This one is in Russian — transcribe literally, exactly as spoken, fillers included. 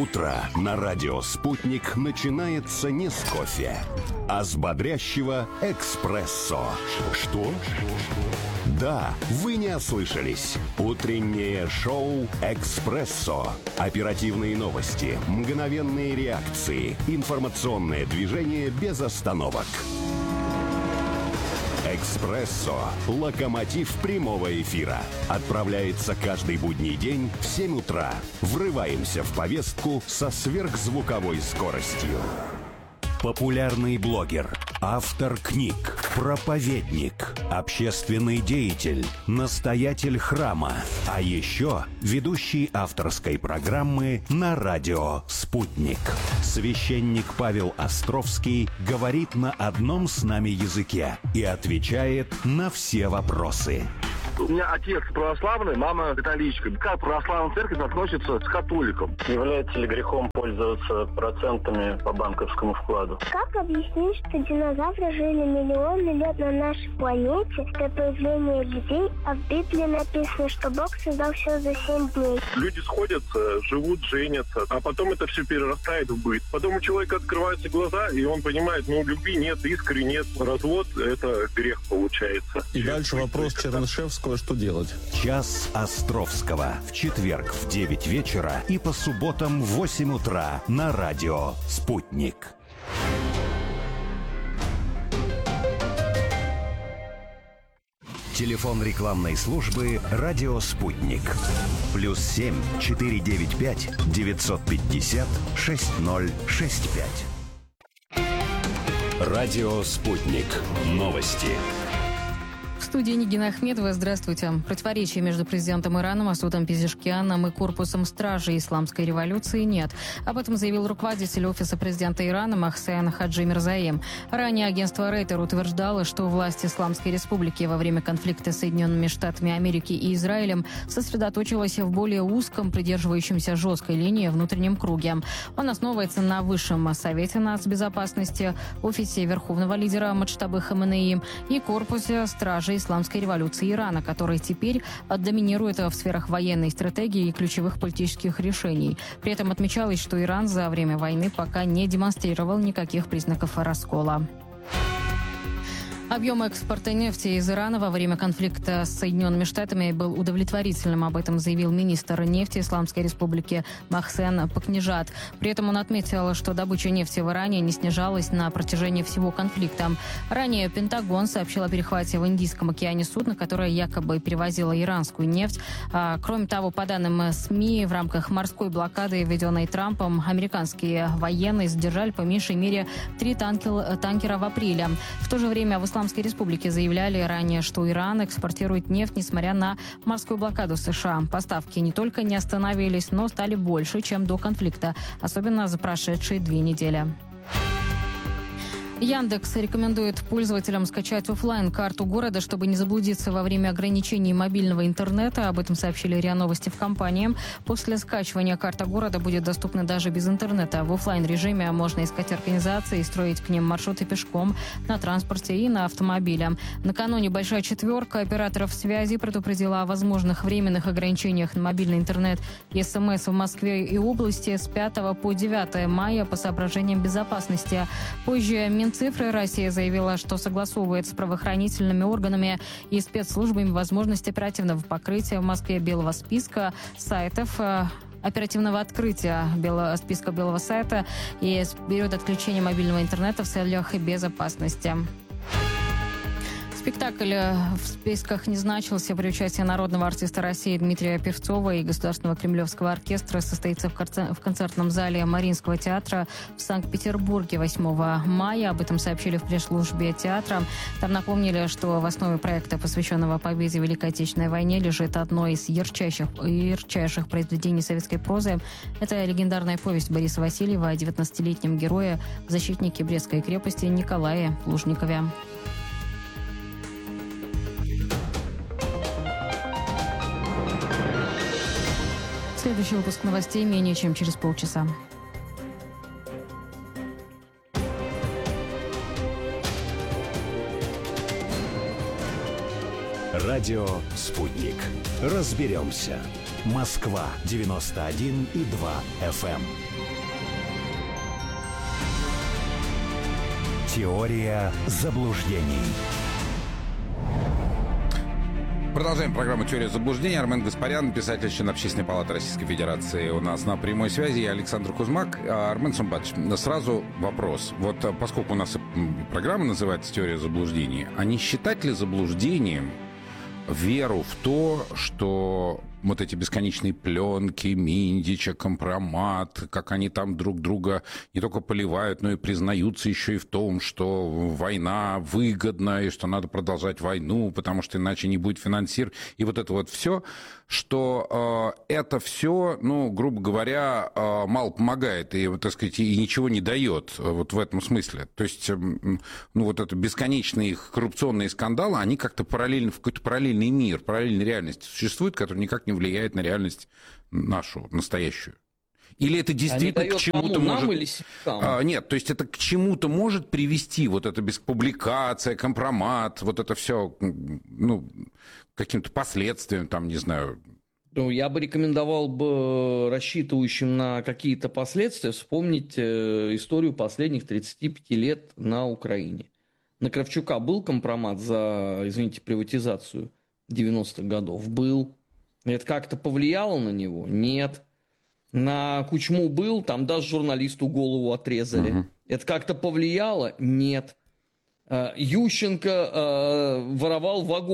Утро на радио «Спутник» начинается не с кофе, а с бодрящего эспрессо. Что? Да, вы не ослышались. Утреннее шоу «Экспрессо». Оперативные новости, мгновенные реакции, информационное движение без остановок. «Экспрессо» – локомотив прямого эфира. Отправляется каждый будний день в семь утра. Врываемся в повестку со сверхзвуковой скоростью. Популярный блогер, автор книг, проповедник, общественный деятель, настоятель храма, а еще ведущий авторской программы на радио «Спутник». Священник Павел Островский говорит на одном с нами языке и отвечает на все вопросы. У меня отец православный, мама католичка. Как православная церковь относится с католиком? Является ли грехом пользоваться процентами по банковскому вкладу? Как объяснить, что динозавры жили миллионы лет на нашей планете до появления людей, а в Библии написано, что Бог создал все за семь дней? Люди сходятся, живут, женятся, а потом это все перерастает в быт. Потом у человека открываются глаза, и он понимает, ну, любви нет, искры нет, развод – это грех получается. И дальше вопрос Чернышевского. Что делать? Час Островского. В четверг в девять вечера и по субботам в восемь утра на радио «Спутник». Телефон рекламной службы «Радио Спутник». Плюс семь четыре девять пять девятьсот пятьдесят шесть ноль шесть пять. Радио «Спутник». Новости. В студии Нигина Ахмедова. Здравствуйте. Противоречия между президентом Ирана Масудом Пезешкианом и корпусом стражей исламской революции нет. Об этом заявил руководитель офиса президента Ирана Мохсен Хаджи Мирзаем. Ранее агентство Рейтер утверждало, что власть Исламской Республики во время конфликта с Соединенными Штатами Америки и Израилем сосредоточилась в более узком, придерживающемся жесткой линии внутреннем круге. Он основывается на Высшем Совете нацбезопасности, офисе верховного лидера Маджтаба Хаминеи и корпусе стражей Исламской революции Ирана, который теперь доминирует в сферах военной стратегии и ключевых политических решений. При этом отмечалось, что Иран за время войны пока не демонстрировал никаких признаков раскола. Объем экспорта нефти из Ирана во время конфликта с Соединенными Штатами был удовлетворительным. Об этом заявил министр нефти Исламской Республики Мохсен Пакнижад. При этом он отметил, что добыча нефти в Иране не снижалась на протяжении всего конфликта. Ранее Пентагон сообщил о перехвате в Индийском океане судна, которое якобы перевозило иранскую нефть. А, кроме того, по данным СМИ, в рамках морской блокады, введенной Трампом, американские военные задержали по меньшей мере три танкера, танкера в апреле. В то же время в Исламской Республике заявляли ранее, что Иран экспортирует нефть, несмотря на морскую блокаду США. Поставки не только не остановились, но стали больше, чем до конфликта, особенно за прошедшие две недели. Яндекс рекомендует пользователям скачать офлайн-карту города, чтобы не заблудиться во время ограничений мобильного интернета. Об этом сообщили РИА Новости в компании. После скачивания карта города будет доступна даже без интернета. В офлайн-режиме можно искать организации и строить к ним маршруты пешком, на транспорте и на автомобиле. Накануне «Большая четверка» операторов связи предупредила о возможных временных ограничениях на мобильный интернет и СМС в Москве и области с пятого по девятое мая по соображениям безопасности. Позже Минцифры России заявила, что согласовывает с правоохранительными органами и спецслужбами возможность оперативного покрытия в Москве белого списка сайтов, оперативного открытия белого, списка белого сайта и период отключения мобильного интернета в целях безопасности. Спектакль в списках не значился. При участии народного артиста России Дмитрия Певцова и Государственного кремлевского оркестра состоится в концертном зале Мариинского театра в Санкт-Петербурге восьмого мая. Об этом сообщили в пресс-службе театра. Там напомнили, что в основе проекта, посвященного победе в Великой Отечественной войне, лежит одно из ярчайших, ярчайших произведений советской прозы. Это легендарная повесть Бориса Васильева о девятнадцатилетнем герое, защитнике Брестской крепости Николае Плужникове. Следующий выпуск новостей менее чем через полчаса. Радио «Спутник». Разберемся. Москва девяносто один и два эф эм. Теория заблуждений. Продолжаем программу «Теория заблуждений». Армен Гаспарян, писатель, член Общественной палаты Российской Федерации, у нас на прямой связи. И Александр Кузьмак. Армен Сумбатович, сразу вопрос. Вот поскольку у нас программа называется «Теория заблуждений», а не считать ли заблуждением веру в то, что вот эти бесконечные пленки, Миндича, компромат, как они там друг друга не только поливают, но и признаются еще и в том, что война выгодна, и что надо продолжать войну, потому что иначе не будет финансирования. И вот это вот все, что э, это все, ну, грубо говоря, э, мало помогает и, так сказать, и ничего не дает вот в этом смысле. То есть, э, ну, вот это бесконечные их коррупционные скандалы, они как-то параллельно, в какой-то параллельный мир, параллельной реальности существуют, который никак не влияет на реальность нашу, настоящую. Или это действительно к чему-то может... Или а, нет, то есть это к чему-то может привести, вот это без публикация, компромат, вот это все, ну, каким-то последствиям, там, не знаю... Ну, я бы рекомендовал бы рассчитывающим на какие-то последствия вспомнить э, историю последних тридцати пяти лет на Украине. На Кравчука был компромат за, извините, приватизацию девяностых годов? Был. Это как-то повлияло на него? Нет. На Кучму был, там даже журналисту голову отрезали. Угу. Это как-то повлияло? Нет. Ющенко э, воровал вагон.